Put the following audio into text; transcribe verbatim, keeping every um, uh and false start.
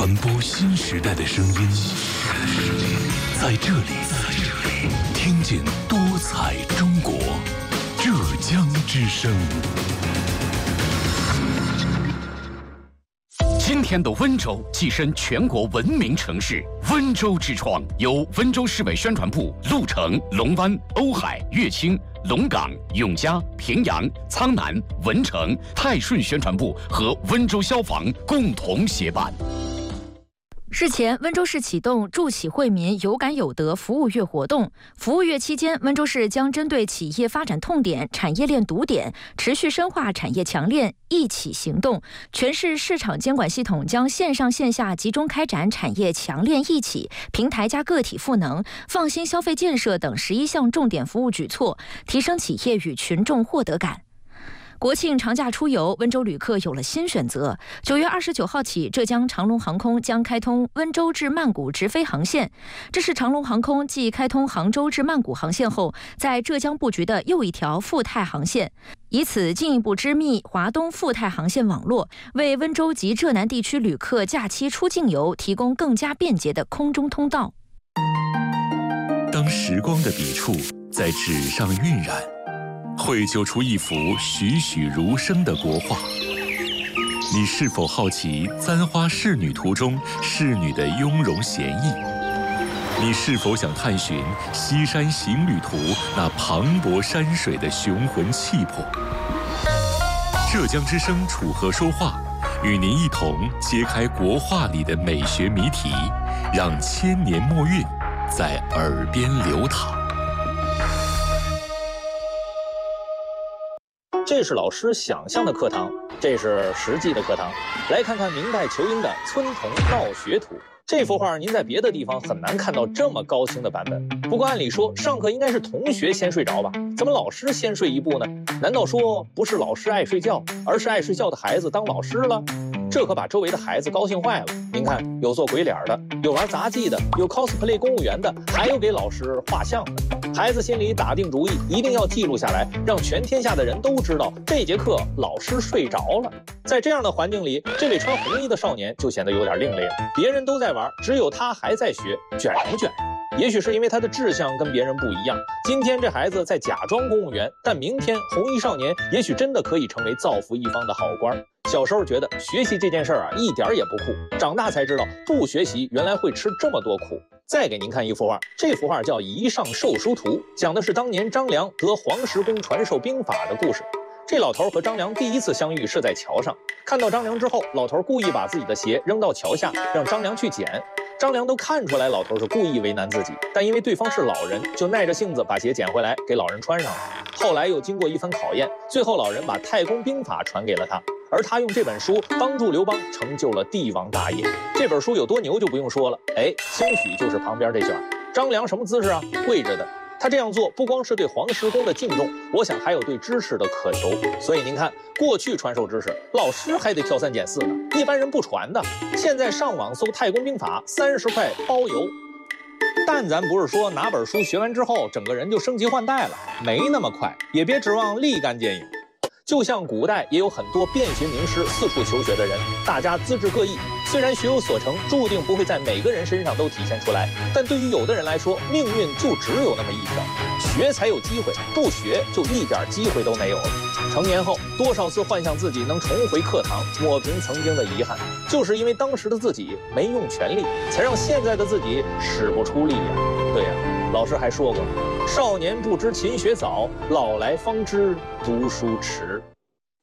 传播新时代的声音，在这里，听见多彩中国，浙江之声。 今天的温州跻身全国文明城市，温州之窗由温州市委宣传部、鹿城、龙湾、瓯海、乐清、龙岗、永嘉、平阳、苍南、文成、泰顺宣传部和温州消防共同协办。 日前，温州市启动助企惠民有感有德服务月活动。服务月期间，温州市将针对企业发展痛点、产业链堵点，持续深化产业强链一起行动。全市市场监管系统将线上线下集中开展产业强链一起、平台加个体赋能、放心消费建设等十一项重点服务举措，提升企业与群众获得感。国庆长假出游，温州旅客有了新选择。九月二十九号起，浙江长龙航空将开通温州至曼谷直飞航线。这是长龙航空继开通杭州至曼谷航线后，在浙江布局的又一条赴泰航线，以此进一步织密华东赴泰航线网络，为温州及浙南地区旅客假期出境游提供更加便捷的空中通道。 当时光的笔触在纸上晕染，绘就出一幅栩栩如生的国画。你是否好奇《簪花仕女图》中仕女的雍容娴逸？你是否想探寻《西山行旅图》那磅礴山水的雄浑气魄？浙江之声楚河说话，与您一同揭开国画里的美学谜题，让千年墨韵在耳边流淌。 这是老师想象的课堂，这是实际的课堂。来看看明代仇英的《村童闹学图》。这幅画您在别的地方很难看到这么高清的版本。不过按理说上课应该是同学先睡着吧，怎么老师先睡一步呢？难道说不是老师爱睡觉，而是爱睡觉的孩子当老师了？这可把周围的孩子高兴坏了。您看，有做鬼脸的，有玩杂技的，有 cosplay 公务员的，还有给老师画像的。孩子心里打定主意，一定要记录下来，让全天下的人都知道这节课老师睡着了。在这样的环境里，这位穿红衣的少年就显得有点另类了。别人都在玩，只有他还在学，卷什么卷？也许是因为他的志向跟别人不一样。今天这孩子在假装公务员，但明天红衣少年也许真的可以成为造福一方的好官。小时候觉得学习这件事儿啊一点也不酷，长大才知道不学习原来会吃这么多苦。再给您看一幅画，这幅画叫《仪上授书图》，讲的是当年张良得黄石公传授兵法的故事。这老头和张良第一次相遇是在桥上，看到张良之后，老头故意把自己的鞋扔到桥下，让张良去捡。张良都看出来老头是故意为难自己，但因为对方是老人，就耐着性子把鞋捡回来给老人穿上了。后来又经过一番考验，最后老人把太公兵法传给了他，而他用这本书帮助刘邦成就了帝王大业。这本书有多牛就不用说了，哎，兴许就是旁边这卷。张良什么姿势啊？跪着的。他这样做不光是对黄石公的敬重，我想还有对知识的渴求。所以您看，过去传授知识，老师还得挑三拣四呢，一般人不传的。现在上网搜太公兵法，三十块包邮。但咱不是说拿本书学完之后，整个人就升级换代了，没那么快，也别指望立竿见影。就像古代也有很多遍寻名师、四处求学的人，大家资质各异，虽然学有所成，注定不会在每个人身上都体现出来，但对于有的人来说，命运就只有那么一条，学才有机会，不学就一点机会都没有了。成年后，多少次幻想自己能重回课堂，抹平曾经的遗憾，就是因为当时的自己没用全力，才让现在的自己使不出力量。对呀、啊，老师还说过，少年不知勤学早，老来方知读书迟。